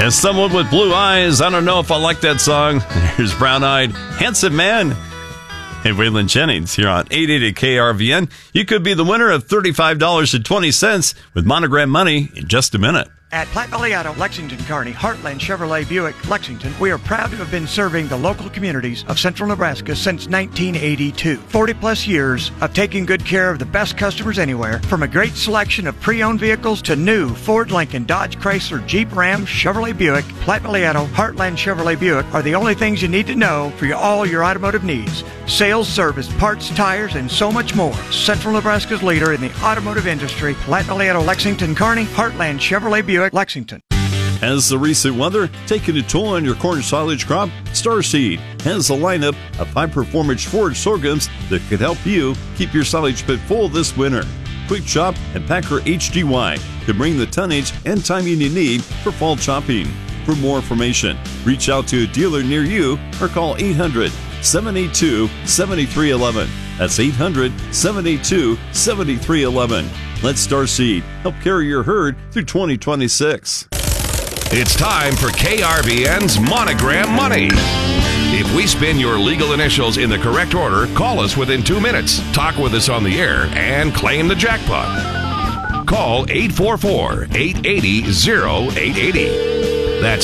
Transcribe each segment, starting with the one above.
As someone with blue eyes, I don't know if I like that song. Here's Brown-Eyed Handsome Man and Waylon Jennings here on 880 KRVN. You could be the winner of $35.20 with Monogram Money in just a minute. At Platte Valley Auto, Lexington, Kearney, Heartland Chevrolet Buick, Lexington, we are proud to have been serving the local communities of central Nebraska since 1982. 40-plus years of taking good care of the best customers anywhere, from a great selection of pre-owned vehicles to new Ford, Lincoln, Dodge, Chrysler, Jeep, Ram, Chevrolet Buick. Platte Valley Auto, Heartland Chevrolet Buick are the only things you need to know for all your automotive needs. Sales, service, parts, tires, and so much more. Central Nebraska's leader in the automotive industry, Platte Valley Auto, Lexington, Kearney, Heartland Chevrolet Buick, Lexington. Has the recent weather taken a toll on your corn silage crop? Starseed has a lineup of high-performance forage sorghums that could help you keep your silage pit full this winter. Quick Chop and Packer HDY can bring the tonnage and timing you need for fall chopping. For more information, reach out to a dealer near you or call 800-782-7311. That's 800-782-7311. Let Starseed help carry your herd through 2026. It's time for KRVN's Monogram Money. If we spin your legal initials in the correct order, call us within 2 minutes, talk with us on the air, and claim the jackpot. Call 844-880-0880. That's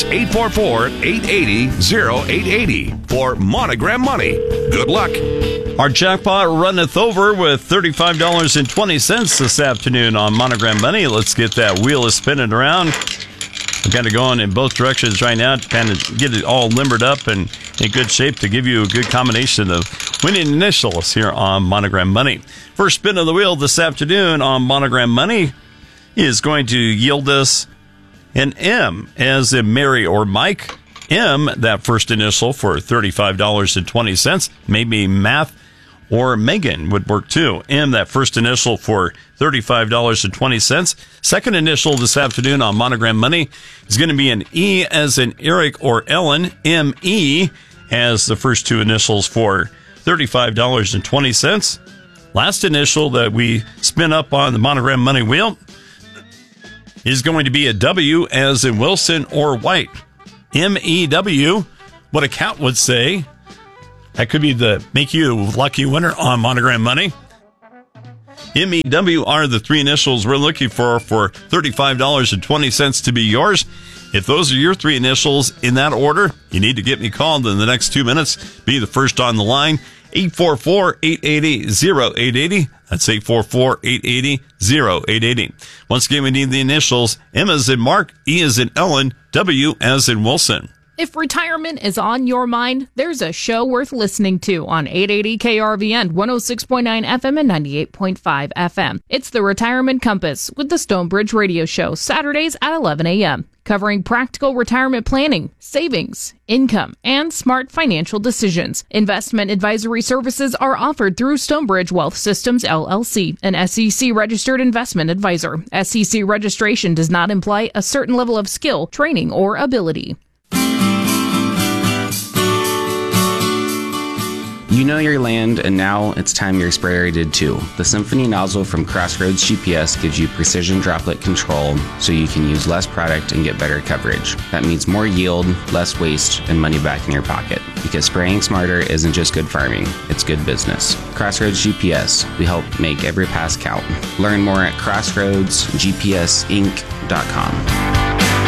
844-880-0880 for Monogram Money. Good luck. Our jackpot runneth over with $35.20 this afternoon on Monogram Money. Let's get that wheel spinning around. We're kind of going in both directions right now to kind of get it all limbered up and in good shape to give you a good combination of winning initials here on Monogram Money. First spin of the wheel this afternoon on Monogram Money is going to yield us an M, as in Mary or Mike. M, that first initial for $35.20. Maybe Math or Megan would work too. M, that first initial for $35.20. Second initial this afternoon on Monogram Money is going to be an E, as in Eric or Ellen. M-E has the first two initials for $35.20. Last initial that we spin up on the Monogram Money wheel is going to be a W, as in Wilson or White. M-E-W, what a count would say. That could be the make you lucky winner on Monogram Money. M-E-W are the three initials we're looking for $35.20 to be yours. If those are your three initials in that order, you need to get me called in the next 2 minutes. Be the first on the line. 844-880-0880. That's 844-880-0880. Once again, we need the initials. M as in Mark, E as in Ellen, W as in Wilson. If retirement is on your mind, there's a show worth listening to on 880 KRVN, 106.9 FM and 98.5 FM. It's the Retirement Compass with the Stonebridge Radio Show, Saturdays at 11 a.m., covering practical retirement planning, savings, income, and smart financial decisions. Investment advisory services are offered through Stonebridge Wealth Systems, LLC, an SEC-registered investment advisor. SEC registration does not imply a certain level of skill, training, or ability. You know your land, and now it's time your sprayer did too. The Symphony nozzle from Crossroads GPS gives you precision droplet control so you can use less product and get better coverage. That means more yield, less waste, and money back in your pocket. Because spraying smarter isn't just good farming, it's good business. Crossroads GPS, we help make every pass count. Learn more at crossroadsgpsinc.com.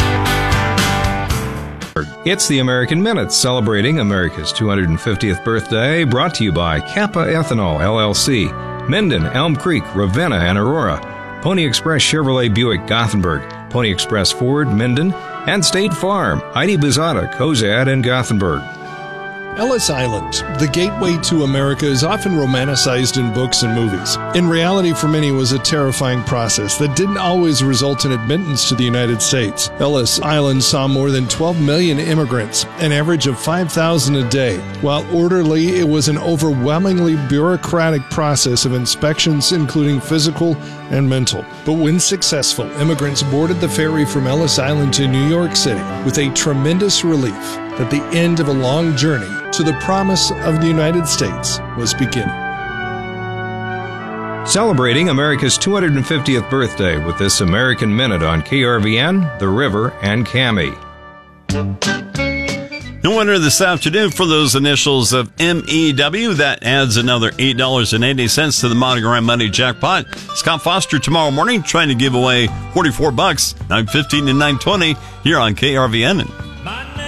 It's the American Minute, celebrating America's 250th birthday, brought to you by Kappa Ethanol, LLC, Minden, Elm Creek, Ravenna, and Aurora, Pony Express Chevrolet Buick, Gothenburg, Pony Express Ford, Minden, and State Farm, Heidi Bizada, Cozad, and Gothenburg. Ellis Island, the gateway to America, is often romanticized in books and movies. In reality, for many, it was a terrifying process that didn't always result in admittance to the United States. Ellis Island saw more than 12 million immigrants, an average of 5,000 a day. While orderly, it was an overwhelmingly bureaucratic process of inspections, including physical and mental. But when successful, immigrants boarded the ferry from Ellis Island to New York City with a tremendous relief that the end of a long journey to the promise of the United States was beginning. Celebrating America's 250th birthday with this American Minute on KRVN, The River, and Cami. No winner this afternoon for those initials of MEW. That adds another $8.80 to the Monogram Money jackpot. Scott Foster tomorrow morning trying to give away $44, 9:15 and 9:20 here on KRVN.